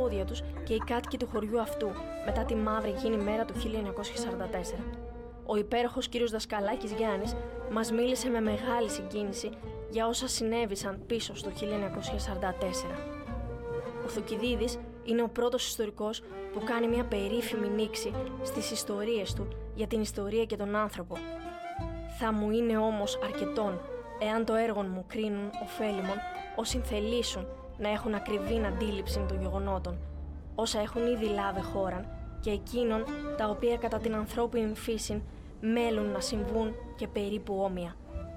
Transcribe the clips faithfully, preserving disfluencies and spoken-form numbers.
πόδια τους και οι κάτοικοι του χωριού αυτού, μετά τη μαύρη εκείνη μέρα του χίλια εννιακόσια σαράντα τέσσερα. Ο υπέροχος κύριος Δασκαλάκης Γιάννης μας μίλησε με μεγάλη συγκίνηση για όσα συνέβησαν πίσω στο χίλια εννιακόσια σαράντα τέσσερα. Ο Θουκυδίδης είναι ο πρώτος ιστορικός που κάνει μια περίφημη νήξη στις ιστορίες του για την ιστορία και τον άνθρωπο. Θα μου είναι όμως αρκετόν, εάν το έργο μου κρίνουν ωφέλιμον, όσοι θελήσουν να έχουν ακριβήν αντίληψη των γεγονότων, όσα έχουν ήδη λάβει χώραν και εκείνων τα οποία κατά την ανθρώπινη φύση μέλουν να συμβούν και περίπου όμοια.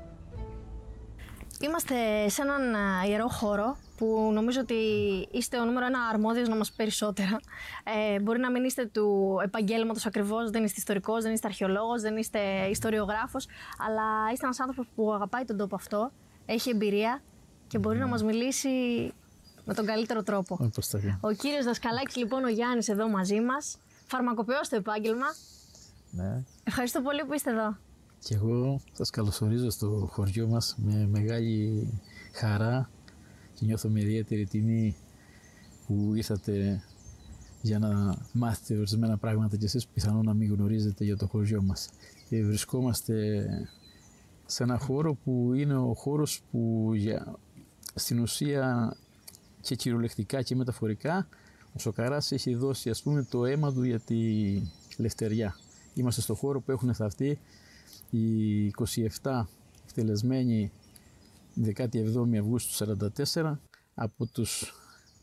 Είμαστε σε έναν ιερό χώρο που νομίζω ότι είστε ο νούμερο ένα αρμόδιος να μας πει περισσότερα. Ε, μπορεί να μην είστε του επαγγέλματος ακριβώς, δεν είστε ιστορικός, δεν είστε αρχαιολόγος, δεν είστε ιστοριογράφος, αλλά είστε ένας άνθρωπος που αγαπάει τον τόπο αυτό, έχει εμπειρία και μπορεί mm. να μας μιλήσει με τον καλύτερο τρόπο. Ο κύριος Δασκαλάκης, λοιπόν, ο Γιάννης εδώ μαζί μας, φαρμακοποιός στο επάγγελμα. Ναι. Ευχαριστώ πολύ που είστε εδώ. Και εγώ σας καλωσορίζω στο χωριό μας με μεγάλη χαρά και νιώθω με ιδιαίτερη τιμή που ήρθατε για να μάθετε ορισμένα πράγματα και εσείς πιθανόν να μην γνωρίζετε για το χωριό μας. Και βρισκόμαστε σε ένα χώρο που είναι ο χώρος που για, στην ουσία και κυριολεκτικά και μεταφορικά ο Σοκαράς έχει δώσει, ας πούμε, το αίμα του για τη Λευτεριά. Είμαστε στο χώρο που έχουν θαυτεί οι είκοσι επτά εκτελεσμένοι δεκάτη εβδόμη Αυγούστου του χίλια εννιακόσια σαράντα τέσσερα από τους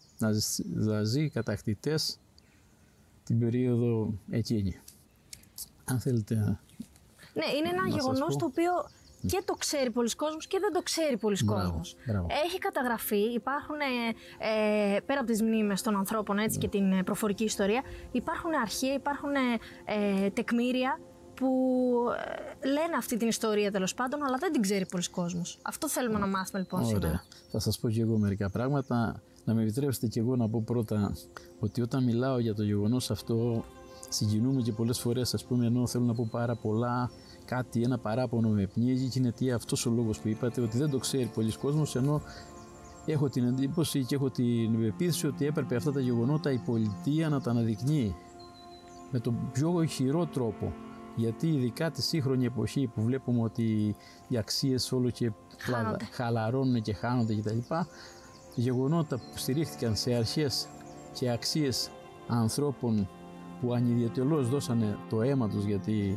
Ναζί κατακτητές την περίοδο εκείνη. Αν θέλετε. Ναι, είναι ένα γεγονός το οποίο και το ξέρει πολλοί κόσμος και δεν το ξέρει πολλοί κόσμος. Έχει καταγραφεί, υπάρχουν ε, πέρα από τις μνήμες των ανθρώπων, έτσι, ναι, και την προφορική ιστορία, υπάρχουν αρχεία, υπάρχουν ε, τεκμήρια που ε, λένε αυτή την ιστορία, τέλος πάντων, αλλά δεν την ξέρει πολλοί κόσμος. Αυτό θέλουμε να μάθουμε, λοιπόν, Ωραία. σήμερα. Θα σας πω και εγώ μερικά πράγματα. Να με επιτρέψετε και εγώ να πω πρώτα ότι όταν μιλάω για το γεγονός αυτό συγκινούμε και πολλές φορές, ας πούμε, ενώ θέλω να πω πάρα πολλά, κάτι, ένα παράπονο με πνίγει και είναι τι αυτός ο λόγος που είπατε, ότι δεν το ξέρει πολλοί κόσμος, ενώ έχω την εντύπωση και έχω την πεποίθηση ότι έπρεπε αυτά τα γεγονότα η πολιτεία να τα αναδεικνύει με τον πιο ηχηρό τρόπο. Γιατί ειδικά τη σύγχρονη εποχή που βλέπουμε ότι οι αξίες όλο και χάνονται. χαλαρώνουν και χάνονται κτλ. Γεγονότα που στηρίχθηκαν σε αρχές και αξίες ανθρώπων που ανιδιοτελώς δώσανε το αίμα τους για την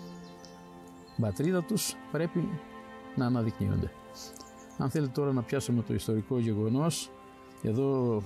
πατρίδα τους πρέπει να αναδεικνύονται. Αν θέλετε τώρα να πιάσουμε το ιστορικό γεγονός, εδώ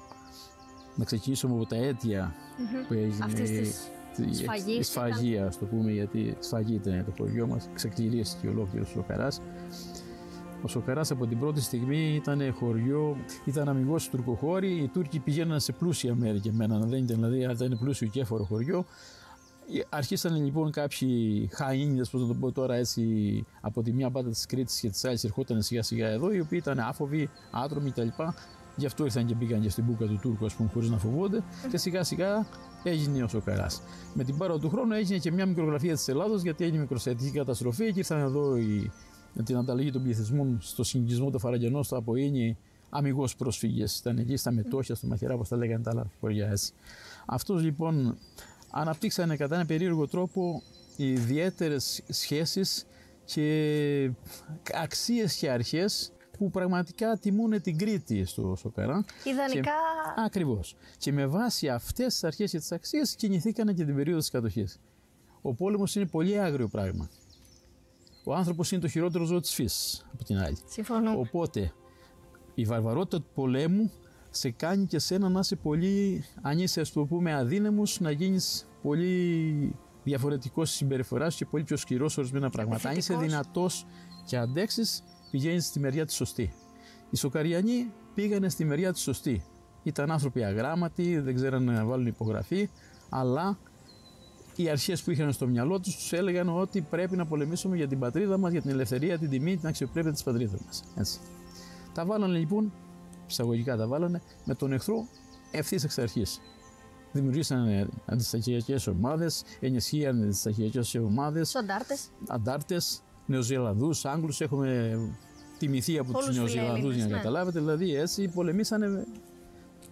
να ξεκινήσουμε από τα αίτια mm-hmm. που έγινε αυτής της σφαγής, η σφαγή, ας το πούμε, γιατί σφαγή ήταν το χωριό μας, ξεκληρίστηκε ολόκληρος ο Σοκαράς. Ο Σοκαράς από την πρώτη στιγμή ήταν χωριό, ήταν αμιγώς τουρκοχώροι, οι Τούρκοι πηγαίναν σε πλούσια μέρη και μέναν, δεν ήταν, δηλαδή ήταν πλούσιο και έφορο χωριό. Αρχίσαν λοιπόν κάποιοι χαΐνιδες, πώς να το πω τώρα έτσι, από τη μία πάντα της Κρήτης και της άλλης ερχόταν σιγά σιγά εδώ, οι οποίοι ήταν άφοβοι, άτρομοι κτλ. Γι' αυτό ήρθαν και μπήκαν και στην μπούκα του Τούρκου, ας πούμε, χωρίς να φοβόνται, και σιγά σιγά έγινε ο Σοκαράς. Με την πάρα του χρόνου έγινε και μια μικρογραφία της Ελλάδος, γιατί έγινε μικροσιατική καταστροφή και ήρθαν εδώ οι, με την ανταλλαγή των πληθυσμών στο συνοικισμό του Φαραγγενό, στο Αποίνι, αμιγώς πρόσφυγες. Ήταν εκεί στα Μετόχια, στο Μαχαιρά, όπως τα λέγανε τα άλλα χωριά έτσι. Αυτός λοιπόν αναπτύξανε κατά ένα περίεργο τρόπο ιδιαίτερες σχέσεις και αξίες και αρχές που πραγματικά τιμούν την Κρήτη στο Σοκαρά. Ιδανικά. Και, ακριβώς. Και με βάση αυτές τις αρχές και τις αξίες κινηθήκανε και την περίοδο της κατοχής. Ο πόλεμος είναι πολύ άγριο πράγμα. Ο άνθρωπος είναι το χειρότερο ζώο της φύσης, από την άλλη. Συμφωνώ. Οπότε η βαρβαρότητα του πολέμου σε κάνει και σένα να είσαι πολύ, αν είσαι, ας το πούμε, αδύναμος, να γίνεις πολύ διαφορετικός στη συμπεριφορά σου και πολύ πιο σκληρός σε ορισμένα πράγματα. Αν είσαι δυνατός και αντέξεις, πηγαίνεις στη μεριά τη σωστή. Οι Σοκαριανοί πήγανε στη μεριά τη σωστή. Ήταν άνθρωποι αγράμματοι, δεν ξέρανε να βάλουν υπογραφή, αλλά οι αρχές που είχαν στο μυαλό τους τους έλεγαν ότι πρέπει να πολεμήσουμε για την πατρίδα μας, για την ελευθερία, την τιμή, την αξιοπρέπεια της πατρίδας μας. Έτσι. Τα βάλανε λοιπόν, εισαγωγικά τα βάλανε, με τον εχθρό ευθύς εξ αρχής. Δημιουργήσανε αντιστασιακές ομάδες, ενισχύανε αντιστασιακές ομάδες, αντάρτες, αντάρτες, Νεοζηλανδούς, Άγγλους, έχουμε τιμηθεί από τους Νεοζηλανδούς για να ναι. καταλάβετε, δηλαδή έτσι πολεμήσανε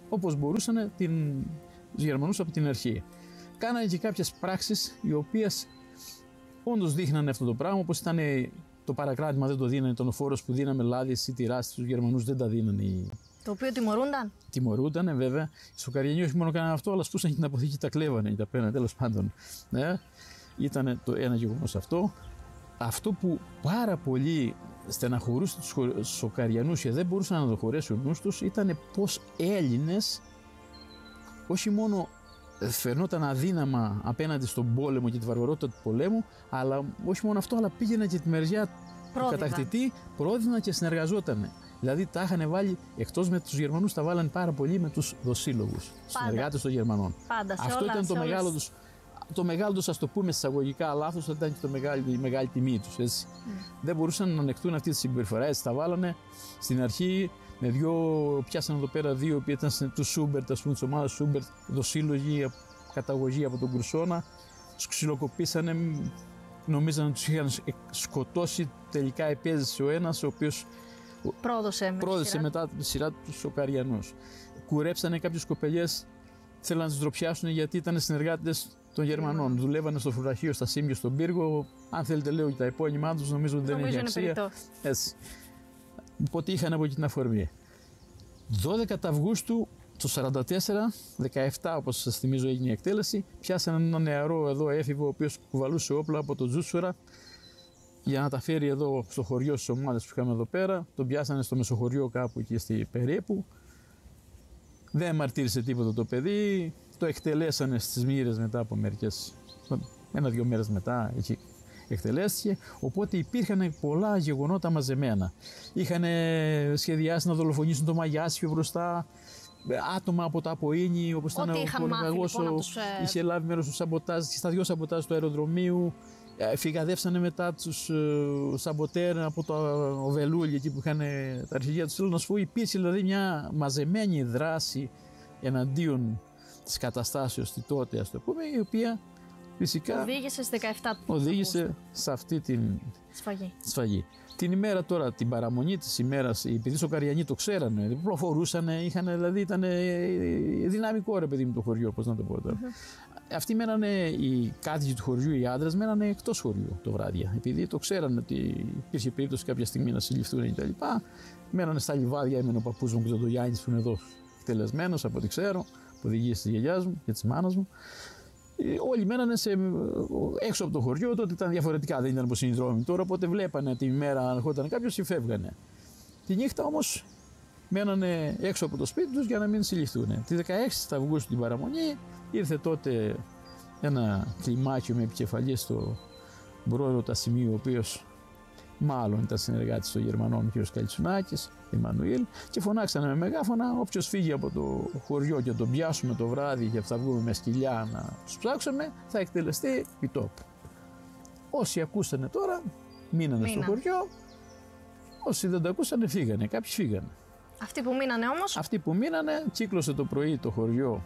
όπως μπορούσαν την, τους Γερμανούς από την αρχή. Κάνανε και κάποιες πράξεις οι οποίες όντως δείχνανε αυτό το πράγμα, όπως ήταν το παρακράτημα δεν το δίνανε, τον φόρος που δίναμε λάδι ή τυρά στους Γερμανούς δεν τα δίνανε. Το οποίο τιμωρούνταν. Τιμωρούνταν, βέβαια. Στο Καριανί όχι μόνο κάνανε αυτό, αλλά σπούσαν και την αποθήκη, τα κλέβανε, τα πέρανε, τέλος πάντων. Ναι. Ήταν το ένα γεγονός αυτό. Αυτό που πάρα πολύ στεναχωρούσε τους Σοκαριανούς και δεν μπορούσαν να το χωρέσουν νους τους ήταν πως Έλληνες όχι μόνο φαινόταν αδύναμα απέναντι στον πόλεμο και τη βαρβαρότητα του πολέμου, αλλά όχι μόνο αυτό, αλλά πήγαιναν και τη μεριά του κατακτητή, πρόδυναν και συνεργαζόταν. Δηλαδή τα είχαν βάλει, εκτός με τους Γερμανούς, τα βάλαν πάρα πολύ με τους δοσύλλογους, συνεργάτες των Γερμανών. Πάντα, σε αυτό όλα, ήταν σε το όλες... μεγάλο τους. Το μεγάλο τους, ας το πούμε εισαγωγικά λάθος, ήταν και το μεγάλη, η μεγάλη τιμή τους. Έτσι. Mm. Δεν μπορούσαν να ανεχτούν αυτή τη συμπεριφορά. Έτσι τα βάλανε στην αρχή με δυο, πιάσαν εδώ πέρα δύο που ήταν του Σούμπερτ, ας πούμε, της ομάδας Σούμπερτ, δοσύλλογοι, καταγωγή από τον Κρουσόνα. Τους ξυλοκοπήσανε, νομίζαν να τους είχαν σκοτώσει. Τελικά επέζησε ο ένας, ο οποίος πρόδωσε, με πρόδωσε μετά τη σειρά του Σοκαριανούς. Κουρέψανε κάποιες κοπελιές, θέλαν να τις ντροπιάσουν γιατί ήταν συνεργάτες των Γερμανών. Mm. Δουλεύανε στο φρουραχείο, στα Σύμπιο, στον πύργο. Αν θέλετε, λέω και τα επώνυμά τους, νομίζω ότι δεν έχει αξία. Έτσι. Οπότε είχαν από εκεί την αφορμή. δώδεκα Αυγούστου το σαράντα τέσσερα, δεκαεπτά όπως σας θυμίζω έγινε η εκτέλεση, πιάσανε έναν νεαρό εδώ έφηβο, ο οποίος κουβαλούσε όπλα από το Τζούτσουρα για να τα φέρει εδώ στο χωριό στις ομάδες που είχαμε εδώ πέρα. Τον πιάσανε στο μεσοχωριό κάπου εκεί στη Περίπου. Δεν μαρτύρησε τίποτα το παιδί. Το εκτελέσανε στις Μοίρες μετά από μερικές, ένα-δύο μέρες μετά εκεί εκτελέστηκε. Οπότε υπήρχαν πολλά γεγονότα μαζεμένα. Είχαν σχεδιάσει να δολοφονήσουν το Μαγιάσιο μπροστά, άτομα από τα Αποίνη, όπως ήταν ο Κορναγός, λοιπόν, τους... είχε λάβει μέρος του σαμποτάζ, στα δυο σαμποτάζ του αεροδρομίου. Φυγαδεύσανε μετά τους uh, σαμποτέρ από το Βελούλι εκεί που είχαν τα αρχηγεία τους. Θέλω να σου πω, υπήρξε δηλαδή μια μαζεμένη δράση εναντίον της καταστάσεως τότε, ας το πούμε, η οποία φυσικά οδήγησε στις δεκαεπτά οδήγησε σε αυτή την σφαγή. σφαγή. Την ημέρα τώρα, την παραμονή της ημέρας, επειδή οι Σοκαριανοί το ξέρανε, προφορούσαν, είχαν, δηλαδή ήταν δυναμικό ρε παιδί μου το χωριό, πώς να το πω τώρα. Mm-hmm. Αυτοί μένανε, οι κάτοικοι του χωριού, οι άντρες, μένανε εκτός χωριού το βράδυ. Επειδή το ξέρανε ότι υπήρχε περίπτωση κάποια στιγμή να συλληφθούν κτλ. Μένανε στα λιβάδια, έμενε ο παππούς μου και ο Γιάννης που είναι εδώ εκτελεσμένος, από ό,τι ξέρω, που οδηγήσει τη γιαγιάς μου και της μάνας μου. Όλοι μένανε σε, έξω από το χωριό, τότε ήταν διαφορετικά, δεν ήταν όπως είναι οι δρόμοι τώρα, οπότε βλέπανε τη μέρα αν ερχόταν κάποιος και φεύγανε. Τη νύχτα όμως μένανε έξω από το σπίτι τους για να μην συλληφθούν. Τη δεκαέξι Αυγούστου την παραμονή ήρθε τότε ένα κλιμάκιο με επικεφαλή στο πρόεδρο Τασιμίου, ο οποίος μάλλον ήταν συνεργάτης των Γερμανών, ο κ. Καλτσουνάκης, Εμμανουήλ, και φωνάξανε με μεγάφωνα: όποιος φύγει από το χωριό και τον πιάσουμε το βράδυ και θα βγούμε με σκυλιά να τους ψάξουμε, θα εκτελεστεί επί τόπου. Όσοι ακούσανε τώρα, μείνανε Μήνα. στο χωριό. Όσοι δεν το ακούσανε, φύγανε. Κάποιοι φύγανε. Αυτοί που μείνανε όμως. Αυτοί που μείνανε, κύκλωσε το πρωί το χωριό.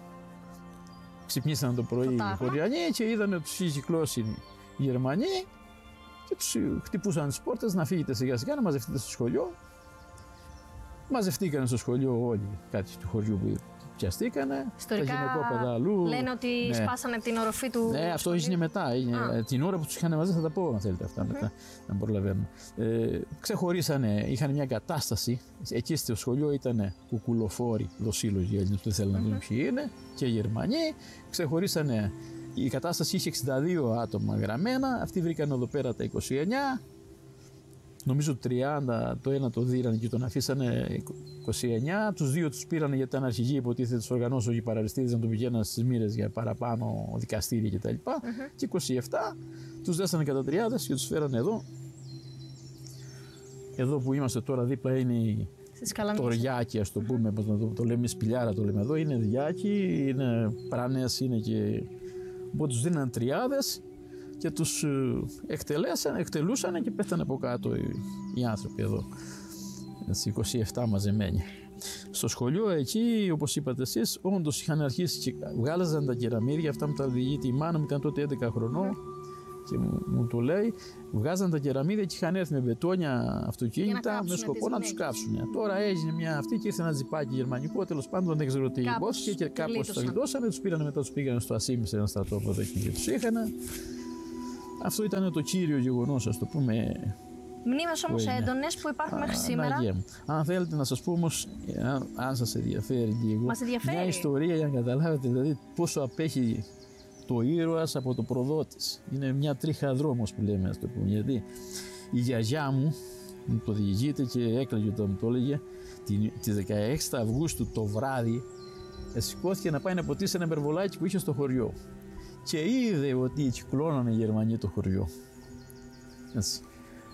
Ξυπνήσανε το πρωί οι χωριανοί και είδανε ότι τους είχε κυκλώσει οι Γερμανοί. Και τους χτυπούσαν τις πόρτες να φύγετε σιγά σιγά, να μαζευτείτε στο σχολείο. Μαζευτήκανε στο σχολείο όλοι οι κάτοικοι του χωριού που πιαστήκανε. Ιστορικά τα γυναικόπαιδα αλλού. Λένε ότι ναι. σπάσανε την οροφή του. Ναι, αυτό έγινε μετά. Έγινε, την ώρα που τους είχαν μαζί θα τα πω, αν θέλετε αυτά mm-hmm. μετά, να προλαβαίνουμε. Ε, ξεχωρίσανε, είχαν μια κατάσταση. Εκεί στο σχολείο ήταν κουκουλοφόροι, δοσύλλογοι Έλληνες που δεν θέλουν mm-hmm. να δουν ποιοι είναι, και Γερμανοί. Ξεχωρίσανε. Η κατάσταση είχε εξήντα δύο άτομα γραμμένα, αυτοί βρήκαν εδώ πέρα τα είκοσι εννιά, νομίζω τριάντα, το ένα το δίρανε και τον αφήσανε είκοσι εννιά, τους δύο τους πήρανε γιατί ήταν αρχηγοί, υποτίθεται τους οργανώσεων οι παραριστίδες να τον πηγαίναν στις Μοίρες για παραπάνω δικαστήρια κτλ. Mm-hmm. Και είκοσι επτά τους δέσανε κατά τριάδες και τους φέρανε εδώ. Εδώ που είμαστε τώρα δίπλα είναι το Ριάκι, ας το πούμε, πώς να το, το λέμε σπηλιάρα, το λέμε εδώ, είναι Διάκι, είναι Πράνες, είναι και... Οπότε τους δίνανε τριάδες και τους εκτελέσαν, εκτελούσαν και πέθανε από κάτω οι, οι άνθρωποι εδώ. Έτσι, είκοσι επτά μαζεμένοι. Στο σχολείο εκεί, όπως είπατε εσείς, όντως είχαν αρχίσει και βγάλαζαν τα κεραμίδια, αυτά με τα οδηγείται. Η μάνα μου ήταν τότε έντεκα χρονών, Και μου, μου το λέει, βγάζαν τα κεραμίδια και είχαν έρθει με μπετόνια αυτοκίνητα με σκοπό να τους κάψουν. Τώρα έγινε μια αυτή και ήρθε ένα τζιπάκι γερμανικό, τέλος πάντων δεν ξέρω τι υπόθηκε και κάπως τα γλιτώσανε. Τους πήραν μετά, τους πήγαν στο Ασίμι σε ένα στρατόπεδο εκεί και τους είχαν. Αυτό ήταν το κύριο γεγονός, ας το πούμε. Μνήμες όμως έντονες που υπάρχουν μέχρι σήμερα. Αν θέλετε να σας πω όμως, αν, αν σας ενδιαφέρει λίγο, μας ενδιαφέρει. Μια ιστορία για να καταλάβετε δηλαδή πόσο απέχει το ήρωας από το προδότης. Είναι μια τρίχα δρόμος που λέμε, ας το πούμε. Γιατί η γιαγιά μου, μου το διηγείται και έκλαιγε όταν μου το έλεγε, τη δεκαέξι Αυγούστου το βράδυ, σηκώθηκε να πάει να ποτίσει ένα υπερβολάκι που είχε στο χωριό. Και είδε ότι κυκλώνανε οι Γερμανοί το χωριό. Έτσι.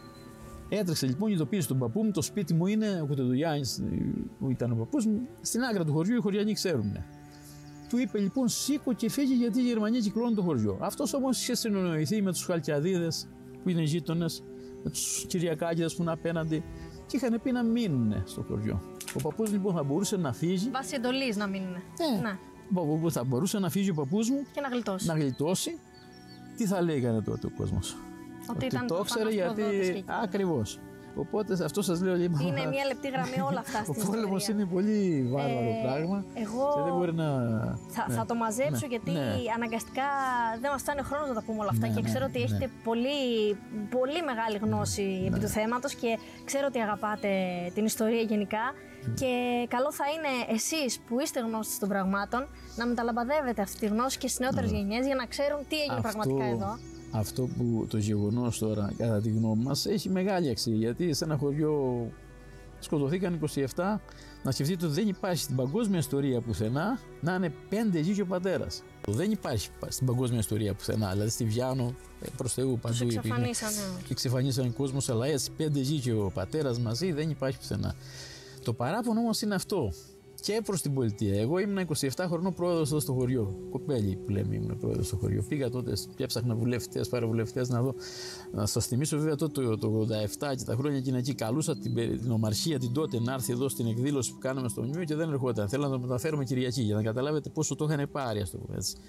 Έτρεξε λοιπόν, ειδοποίησε τον παππού μου, το σπίτι μου είναι, ο Κουτεδουλιάνης που ήταν ο παππούς μου, στην άκρα του χωριού, οι χωριανοί ξέρουν. Του είπε λοιπόν σήκω και φύγει γιατί οι Γερμανοί κυκλώνουν το χωριό. Αυτός όμως είχε συνονοηθεί με τους Χαλκιαδίδες που είναι γείτονες, με τους Κυριακάκηδες που είναι απέναντι και είχαν πει να μείνουν στο χωριό. Ο παππούς λοιπόν θα μπορούσε να φύγει. Βάσει εντολής να μείνουν. Ε, ναι. Θα μπορούσε να φύγει ο παππούς μου και να γλιτώσει. Να γλιτώσει. Τι θα λέγανε τότε ο κόσμος? Ότι, ότι το ήξερε γιατί. Ακριβώς. Οπότε αυτό σας λέω λοιπόν. Είναι μια λεπτή γραμμή όλα αυτά στην ιστορία. Ο πόλεμος είναι πολύ βάρβαρο ε, πράγμα. Εγώ και δεν μπορεί να. Θα, ναι, θα το μαζέψω ναι, γιατί ναι. αναγκαστικά δεν μας φτάνει ο χρόνος να τα πούμε όλα αυτά. Ναι, και ξέρω ναι, ότι έχετε ναι. πολύ, πολύ μεγάλη γνώση ναι, επί του θέματος και ξέρω ότι αγαπάτε την ιστορία γενικά. Mm. Και καλό θα είναι εσείς που είστε γνώστες των πραγμάτων να μεταλαμπαδεύετε αυτή τη γνώση και στις νεότερες ναι. γενιές για να ξέρουν τι έγινε αυτό... πραγματικά εδώ. Αυτό που το γεγονός τώρα, κατά τη γνώμη μας, έχει μεγάλη αξία. Γιατί σε ένα χωριό σκοτωθήκαν είκοσι επτά, να σκεφτείτε ότι δεν υπάρχει στην παγκόσμια ιστορία πουθενά να είναι πέντε γη και ο πατέρας. Δεν υπάρχει στην παγκόσμια ιστορία πουθενά. Δηλαδή στη Βιάνο, προς Θεού παντού. Τους εξαφανίσανε. Εξαφανίσανε κόσμος, αλλά έτσι πέντε γη και ο πατέρας μαζί δεν υπάρχει πουθενά. Το παράπονο όμως είναι αυτό. Και προς την πολιτεία. Εγώ ήμουν είκοσι επτά χρονών πρόεδρος εδώ στο χωριό. Κοπέλι που λέμε, ήμουν πρόεδρος στο χωριό. Πήγα τότε και έψαχνα βουλευτές, παραβουλευτές να δω. Να σας θυμίσω βέβαια τότε το, το ογδόντα επτά και τα χρόνια εκείνα εκεί. Καλούσα την, την ομαρχία την τότε να έρθει εδώ στην εκδήλωση που κάναμε στο Μνημείο και δεν ερχόταν. Θέλαμε να το μεταφέρουμε Κυριακή για να καταλάβετε πόσο το είχαν πάρει, ας το πούμε έτσι.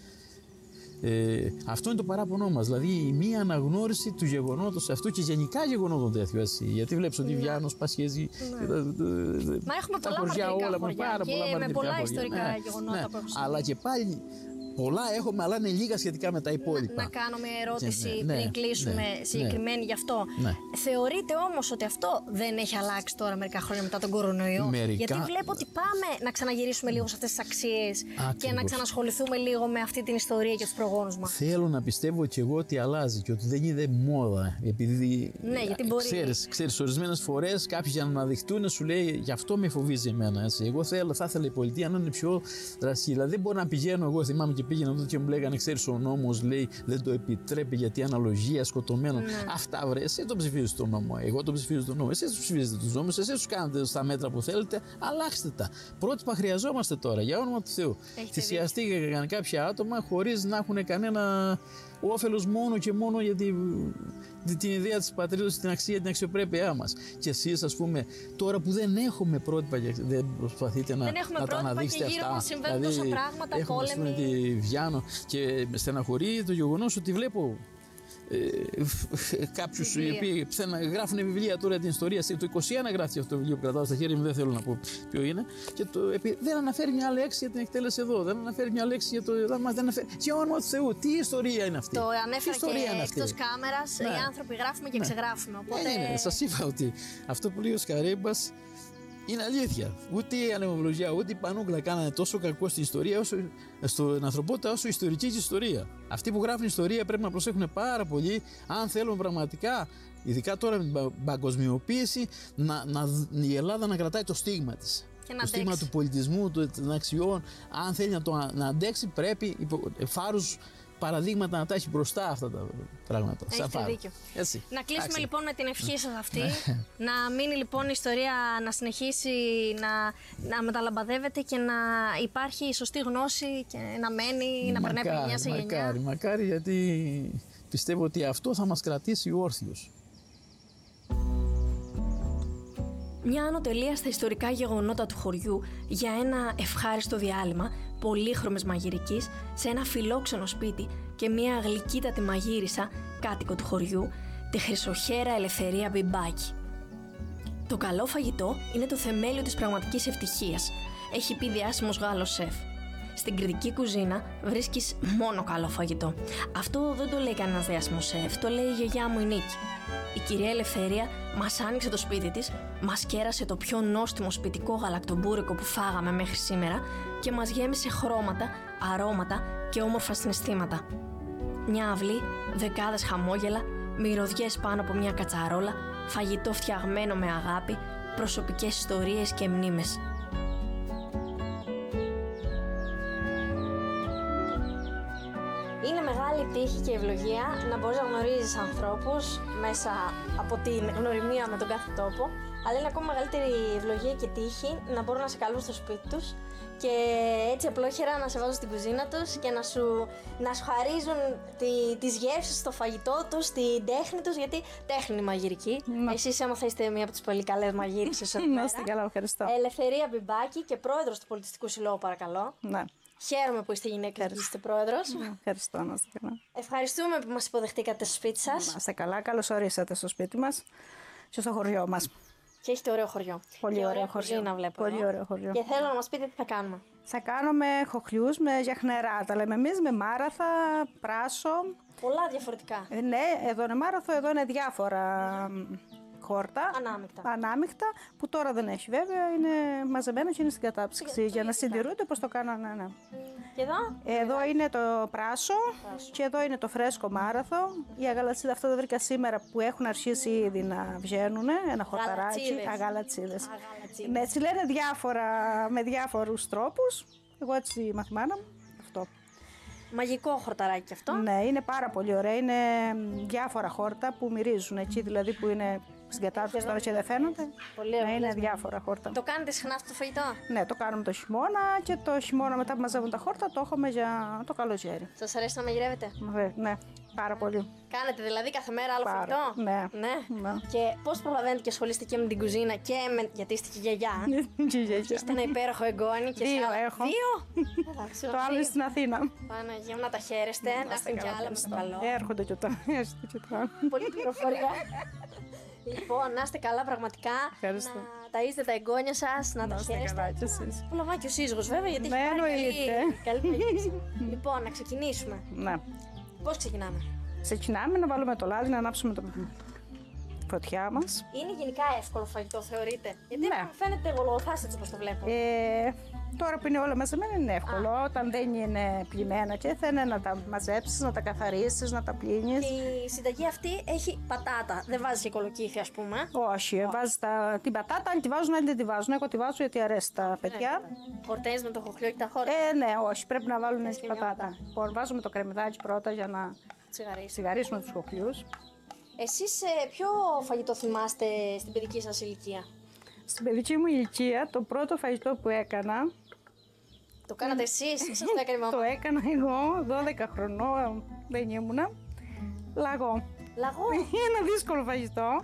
Ε, αυτό είναι το παράπονό μας, δηλαδή η μία αναγνώριση του γεγονότος αυτού και γενικά γεγονότων τέτοιου. Έτσι. Γιατί βλέπεις ότι η Βιάνος, Πασχέζη, ναι. τα, Μα έχουμε πολλά χωριά όλα με πάρα πολλά και με πολλά ιστορικά ναι. γεγονότα ναι. που έχουν συμβεί. Αλλά και πάλι πολλά έχουμε, αλλά είναι λίγα σχετικά με τα υπόλοιπα. Να, να κάνω μια ερώτηση ναι, πριν ναι, κλείσουμε ναι, συγκεκριμένη ναι. γι' αυτό. Ναι. Θεωρείτε όμως ότι αυτό δεν έχει αλλάξει τώρα μερικά χρόνια μετά τον κορονοϊό? Μερικά... Γιατί βλέπω ότι πάμε να ξαναγυρίσουμε λίγο σε αυτές τις αξίες και να ξανασχοληθούμε λίγο με αυτή την ιστορία και τους προγόνους μας. Θέλω να πιστεύω και εγώ ότι αλλάζει και ότι δεν είναι μόδα. Επειδή ναι, γιατί μπορεί... ξέρεις, ξέρεις, ορισμένες φορές κάποιοι για να αναδειχτούν σου λέει γι' αυτό με φοβίζει εμένα. Έτσι. Εγώ θέλω, θα ήθελα η πολιτεία να είναι πιο δραστήρια. Δηλαδή δεν μπορώ να πηγαίνω εγώ, θυμάμαι και πήγαινα εδώ και μου λέγανε, ξέρεις, ο νόμος λέει δεν το επιτρέπει γιατί αναλογία σκοτωμένων. Ναι. Αυτά βρε, εσύ το ψηφίζεις τον νόμο. Εγώ το ψηφίζω τον νόμο. Εσείς ψηφίζετε τους νόμους, εσείς τους κάνετε στα μέτρα που θέλετε, αλλάξτε τα. Πρότυπα χρειαζόμαστε τώρα, για όνομα του Θεού. Θυσιαστήκαν κάποια άτομα χωρίς να έχουν κανένα όφελος μόνο και μόνο για την, την ιδέα της πατρίδας, την αξία, την αξιοπρέπειά μας. Και εσείς, ας πούμε, τώρα που δεν έχουμε πρότυπα και δεν προσπαθείτε να, να τα αναδείξετε αυτά. Μας συμβαίνουν τόσα πράγματα, έχουμε, πόλεμοι. Έχουμε τη Βιάνο και στεναχωρεί το γεγονός ότι βλέπω ε, κάποιους οι οποίοι γράφουν βιβλία τώρα την ιστορία. Το είκοσι ένα γράφει αυτό το βιβλίο που κρατάω στα χέρια μου, δεν θέλω να πω ποιο είναι. Και το, δεν αναφέρει μια λέξη για την εκτέλεση εδώ, δεν αναφέρει μια λέξη για το. Δεν αναφέρει. Για όνομα του Θεού, τι ιστορία είναι αυτή? Το ανέφερα και εκτός κάμερας. Ναι. Οι άνθρωποι γράφουμε και ναι. ξεγράφουμε. Οπότε... Ναι, ναι, σας είπα ότι αυτό που λέει ο Σκαρέμπας είναι αλήθεια. Ούτε η ανεμολογία, ούτε η πανούκλα κάνανε τόσο κακό στην ιστορία, όσο στην ανθρωπότητα, όσο η ιστορική της ιστορία. Αυτοί που γράφουν ιστορία πρέπει να προσέχουν πάρα πολύ, αν θέλουν πραγματικά, ειδικά τώρα με την παγκοσμιοποίηση, να, να, η Ελλάδα να κρατάει το στίγμα της. Και το στίγμα του πολιτισμού, των αξιών. Αν θέλει να το να αντέξει, πρέπει φάρους παραδείγματα να τα έχει μπροστά αυτά τα πράγματα. Έχετε δίκιο. Έτσι. Να κλείσουμε Άξε. λοιπόν με την ευχή σας αυτή. Να μείνει λοιπόν η ιστορία να συνεχίσει να, να μεταλαμπαδεύεται και να υπάρχει η σωστή γνώση και να μένει, να περνάει από γενιά σε γενιά. Μακάρι, μακάρι, γιατί πιστεύω ότι αυτό θα μας κρατήσει όρθιους. Μια ανωτελεία στα ιστορικά γεγονότα του χωριού για ένα ευχάριστο διάλειμμα πολύχρωμης μαγειρικής σε ένα φιλόξενο σπίτι και μια γλυκύτατη μαγείρισα, κάτοικο του χωριού, τη χρυσοχέρα Ελευθερία Μπιμπάκη. Το καλό φαγητό είναι το θεμέλιο της πραγματικής ευτυχίας, έχει πει διάσημος Γάλλος σεφ. Στην κριτική κουζίνα βρίσκεις μόνο καλό φαγητό. Αυτό δεν το λέει κανένας διάσημος σεφ, το λέει η γιαγιά μου η Νίκη. Η κυρία Ελευθερία μας άνοιξε το σπίτι της, μας κέρασε το πιο νόστιμο σπιτικό γαλακτομπούρικο που φάγαμε μέχρι σήμερα και μας γέμισε χρώματα, αρώματα και όμορφα συναισθήματα. Μια αυλή, δεκάδες χαμόγελα, μυρωδιές πάνω από μια κατσαρόλα, φαγητό φτιαγμένο με αγάπη, προσωπικές ιστορίες και μνήμες. Είναι μεγάλη τύχη και ευλογία να μπορείς να γνωρίζεις ανθρώπους μέσα από την γνωριμία με τον κάθε τόπο, αλλά είναι ακόμα μεγαλύτερη ευλογία και τύχη να μπορούν να σε καλούν στο σπίτι τους και έτσι απλόχερα να σε βάζουν στην κουζίνα τους και να σου, να σου χαρίζουν τη, τις γεύσεις στο φαγητό τους, την τέχνη τους, γιατί τέχνη είναι μαγειρική. Ναι. Εσείς έμαθα είστε μία από τις πολύ καλές μαγείρισες εδώ πέρα. Να είστε καλά, ευχαριστώ. Ελευθερία Μπιμπάκη και πρόεδρος του Πολιτιστικού Συλλόγου, παρακαλώ. Ναι. Χαίρομαι που είστε γυναίκα και είστε πρόεδρος. Ευχαριστώ, να είστε καλά. Ευχαριστούμε που μας υποδεχτήκατε στο σπίτι σας. Να είστε καλά, καλώς ορίσατε στο σπίτι μας και στο χωριό μας. Και έχετε ωραίο χωριό. Πολύ ωραίο χωριό. Να βλέπω, Πολύ ε. ωραίο χωριό. Και θέλω να μας πείτε τι θα κάνουμε. Θα κάνουμε χοχλιούς με γιαχνερά. Τα λέμε εμείς με μάραθα, πράσο. Πολλά διαφορετικά. Ε, ναι, εδώ είναι μάραθο, εδώ είναι διάφορα χόρτα. Ανάμεικτα. Ανάμεικτα, που τώρα δεν έχει βέβαια, είναι μαζεμένα και είναι στην κατάψυξη για να συντηρούνται όπως το κάνανε. Ναι. Και εδώ? Εδώ είναι το πράσο, πράσο και εδώ είναι το φρέσκο μάραθο. Η αγαλατσίδα, αυτό το βρήκα σήμερα που έχουν αρχίσει ήδη να βγαίνουν. Ένα χορταράκι. Αγαλατσίδες. Ναι, έτσι λένε διάφορα, με διάφορους τρόπους. Εγώ έτσι μαθημάνα μου. Αυτό. Μαγικό χορταράκι κι αυτό. Ναι, είναι πάρα πολύ ωραία. Είναι διάφορα χόρτα που μυρίζουν εκεί, δηλαδή που είναι στην κατάρτιση τώρα και δεν φαίνονται. Πολύ ωραία. Ναι, είναι διάφορα χόρτα. Το κάνετε συχνά αυτό το φαγητό? Ναι, το κάνουμε το χειμώνα και το χειμώνα μετά που μαζεύουν τα χόρτα το έχουμε για το καλοκαίρι. Σας αρέσει να μαγειρεύετε? Ναι, πάρα πολύ. Κάνετε δηλαδή κάθε μέρα άλλο πάρα. φαγητό? Ναι. ναι. ναι. Και πώς προλαβαίνετε και ασχολείστε και με την κουζίνα και με... γιατί είστε και γιαγιά. Και γιαγιά. Είστε ένα υπέροχο εγγόνι και δύο σε... έχω. Δύο? Το άλλο είναι στην Αθήνα. Παναγία μου, να τα χαίρεστε, να έρθουν κι άλλα με το καλό. Έρχονται και τα. Πολύ πληροφορία. Λοιπόν, να είστε καλά πραγματικά. Ευχαριστώ. Να ταΐζετε τα εγγόνια σας, να, να τα χαίρεστε. Προλαβάει και ο σύζυγος βέβαια, γιατί ναι, έχει καλή καλή Λοιπόν, να ξεκινήσουμε. Ναι. Πώς ξεκινάμε? Ξεκινάμε να βάλουμε το λάδι, να ανάψουμε το φωτιά μας. Είναι γενικά εύκολο φαγητό, θεωρείτε? Γιατί ναι. μου φαίνεται γολογοθάς έτσι όπως το βλέπω. Ε, τώρα που είναι όλα μαζεμένα είναι εύκολο. Α. Όταν δεν είναι πλημμένα και θέλει να τα μαζέψεις, να τα καθαρίσεις, να τα πλύνεις. Και η συνταγή αυτή έχει πατάτα. Δεν βάζεις και κολοκύθια, ας πούμε. Όχι, oh. βάζεις τα, την πατάτα, αν τη βάζουν, αν δεν τη βάζουν. Εγώ τη βάζω γιατί αρέσει τα παιδιά. Ναι. Χορταίνεις με το χοχλιό και τα χόρτα. Ε, ναι, όχι, πρέπει να βάλουν και πατάτα. Λοιπόν, βάζουμε το κρεμμυδάκι πρώτα για να τσιγαρίσουμε τους χοχλιούς. Εσείς ποιο φαγητό θυμάστε στην παιδική σας ηλικία? Στην παιδική μου ηλικία, το πρώτο φαγητό που έκανα. Το κάνατε εσείς, σας το έκανε η μαμά? Το έκανα εγώ, δώδεκα χρονών, δεν ήμουνα. Λαγό. Λαγό? Ένα δύσκολο φαγητό.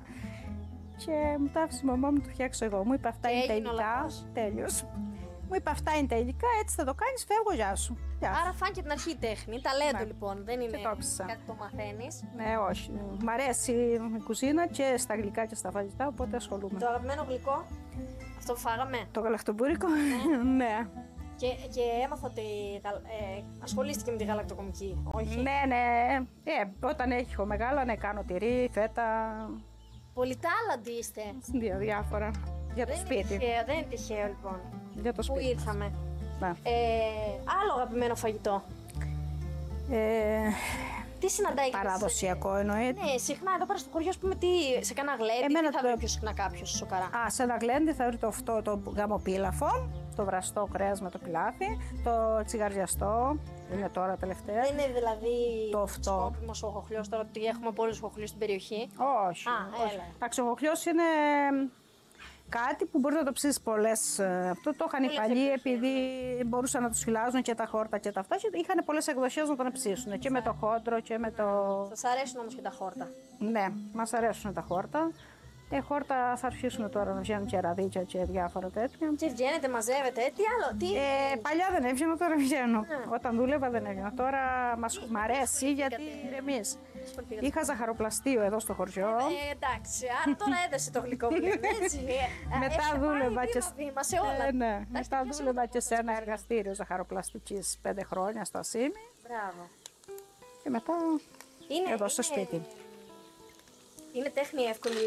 Και μου τα άφησε η μαμά μου το φτιάξω εγώ. Μου είπε αυτά και είναι τα υλικά. Τέλειος. Μου είπε αυτά είναι τα υλικά, έτσι θα το κάνεις, φεύγω, γεια σου. Γεια σου. Άρα φάνηκε την αρχή η τέχνη, ταλέντο ναι. λοιπόν, δεν είναι το κάτι που το μαθαίνεις. Ναι, όχι. Μ' αρέσει η κουζίνα και στα γλυκά και στα φαγητά, οπότε ασχολούμαι. Το αγαπημένο γλυκό, αυτό που φάγαμε. Το γαλακτομπούρικο, ναι. ναι. Και, και έμαθα ότι ε, ασχολήστηκε με τη γαλακτοκομική, όχι? Ναι, ναι. Ε, όταν έχω μεγάλα, ναι, κάνω τυρί, φέτα. Πολυτάλαντοι είστε. Δύο διάφορα. Για το δεν σπίτι. Είναι τυχαίο, δεν είναι τυχαίο λοιπόν. Για το σπίτι. Πού ήρθαμε. Ναι. Ε, άλλο αγαπημένο φαγητό. Ε, τι συναντάει παραδοσιακό εννοείται. Ναι, συχνά εδώ πέρα στο χωριό, ας πούμε, τι, σε κάνα γλέντι, Εμένα τι θα το... βρει πιο συχνά κάποιος σοκαρά? Α, σε ένα γλέντι θα βρει το αυτό το γαμοπίλαφο, το βραστό κρέας με το πιλάφι, το τσιγαριαστό, είναι τώρα τελευταία. Δεν είναι δηλαδή το αυτό. σκόπιμος ο χοχλιός τώρα, ότι έχουμε πολλούς χοχλιούς στην περιοχή? Όχι. Α, έλα. Εντάξει, ο χοχλιός είναι κάτι που μπορεί να το ψήσεις πολλές. Αυτό το είχαν οι παλιοί επειδή μπορούσαν να τους φυλάζουν και τα χόρτα και τα αυτά. Και είχαν πολλές εκδοχές να τον ψήσουν. Και με το χόντρο και με το. Σας αρέσουν όμως και τα χόρτα? Ναι, μας αρέσουν τα χόρτα. Ε, χόρτα θα αρχίσουν τώρα να βγαίνουν και ραδίτια και διάφορα τέτοια. Και βγαίνετε, μαζεύετε, τι άλλο, τι. Ε, παλιά δεν έβγαινα, τώρα βγαίνω. Όταν δούλευα δεν έβγαινα. Τώρα μας, μ' αρέσει γιατί ηρεμείς. Είχα ζαχαροπλαστείο εδώ στο χωριό. Ε, εντάξει, άρα τώρα έδεσε το γλυκό που λέμε, έτσι. Ε, Μετά έχετε δούλευα πάει και, βήμα-βήμα σε όλα. ε, ναι. Εντάξει, Μετά ποιος δούλευα είναι και το σε ένα πρώτο εργαστήριο ζαχαροπλαστικής πέντε χρόνια στο Ασίμι Μπράβο. και μετά Είναι, εδώ στο είναι- σπίτι. Είναι τέχνη εύκολη